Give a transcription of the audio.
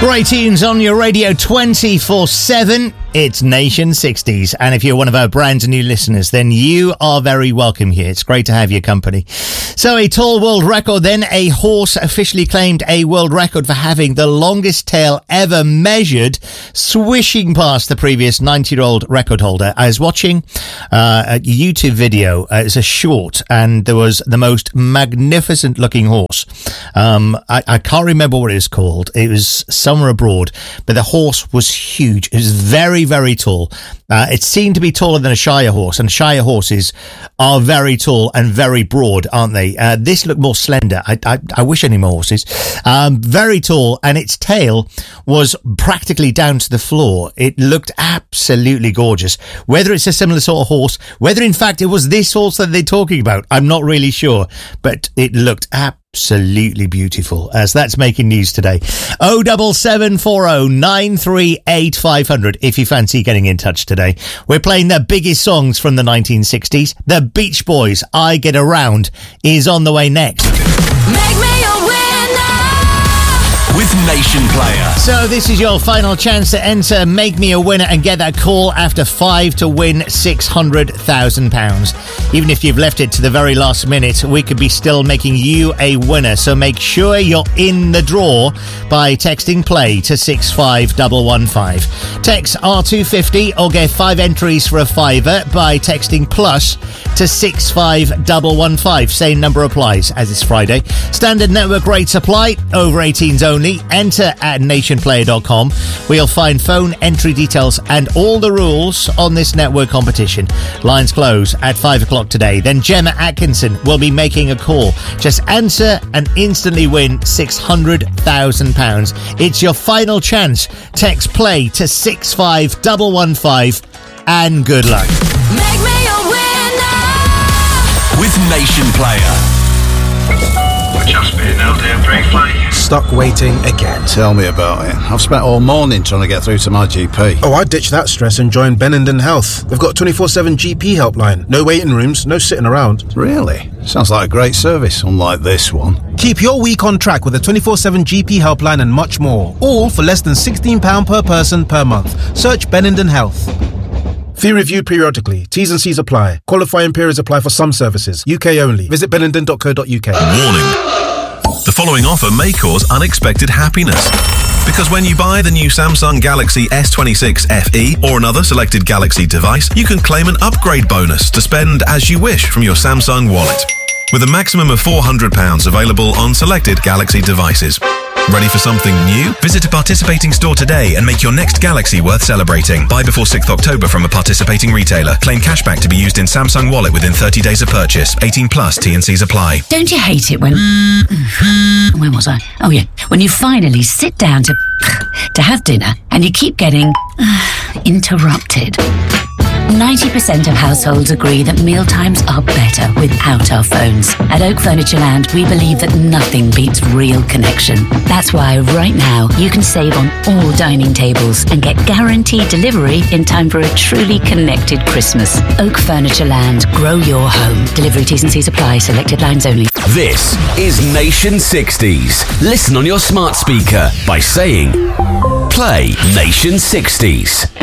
Great tunes on your radio 24/7. It's Nation 60s. And if you're one of our brand new listeners, then you are very welcome here. It's great to have your company. So a tall world record then. A horse officially claimed a world record for having the longest tail ever measured, swishing past the previous 90-year-old record holder. I was watching a YouTube video. It's a short, and there was the most magnificent looking horse. I can't remember what it was called. It was somewhere abroad, but the horse was huge. It was very, very tall. It seemed to be taller than a Shire horse, and Shire horses are very tall and very broad, aren't they? This looked more slender. I wish any more horses. Very tall, and its tail was practically down to the floor. It looked absolutely gorgeous. Whether it's a similar sort of horse, whether in fact it was this horse that they're talking about, I'm not really sure, but it looked absolutely beautiful, as that's making news today. 07740 938 500 if you fancy getting in touch today. We're playing the biggest songs from the 1960s. The Beach Boys' I Get Around is on the way next. Make me a winner with Nation Player. So this is your final chance to enter Make Me a Winner and get that call after 5 to win £600,000. Even if you've left it to the very last minute, we could be still making you a winner. So make sure you're in the draw by texting play to 65115. Text R250 or get 5 entries for a fiver by texting plus to 65115. Same number applies as it's Friday. Standard network rates apply. Over 18s only. Enter at nationplayer.com, where you'll find phone entry details and all the rules on this network competition. Lines close at 5 o'clock today. Then Gemma Atkinson will be making a call. Just answer and instantly win £600,000. It's your final chance. Text play to 65115 and good luck. Make me a winner with Nation Player. Just been LDM3 flight. Stuck waiting again. Tell me about it. I've spent all morning trying to get through to my GP. Oh, I ditched that stress and joined Benenden Health. They've got 24/7 GP helpline. No waiting rooms, no sitting around. Really? Sounds like a great service, unlike this one. Keep your week on track with a 24/7 GP helpline and much more. All for less than £16 per person per month. Search Benenden Health. Fee reviewed periodically. T's and C's apply. Qualifying periods apply for some services. UK only. Visit benenden.co.uk. Warning. The following offer may cause unexpected happiness. Because when you buy the new Samsung Galaxy S26 FE or another selected Galaxy device, you can claim an upgrade bonus to spend as you wish from your Samsung wallet, with a maximum of £400 available on selected Galaxy devices. Ready for something new? Visit a participating store today and make your next Galaxy worth celebrating. Buy before 6th October from a participating retailer. Claim cashback to be used in Samsung Wallet within 30 days of purchase. 18 plus, T&Cs apply. Don't you hate it when... Where was I? Oh yeah. When you finally sit down to have dinner and you keep getting interrupted. 90% of households agree that mealtimes are better without our phones. At Oak Furnitureland, we believe that nothing beats real connection. That's why right now you can save on all dining tables and get guaranteed delivery in time for a truly connected Christmas. Oak Furnitureland, grow your home. Delivery T's and C's apply. Selected lines only. This is Nation 60s. Listen on your smart speaker by saying, play Nation 60s.